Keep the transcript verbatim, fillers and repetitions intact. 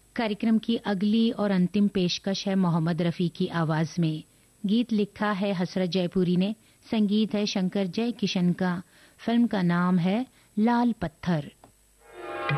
कार्यक्रम की अगली और अंतिम पेशकश है मोहम्मद रफ़ी की आवाज में। गीत लिखा है हसरत जयपुरी ने, संगीत है शंकर जय किशन का। फिल्म का नाम है लाल पत्थर।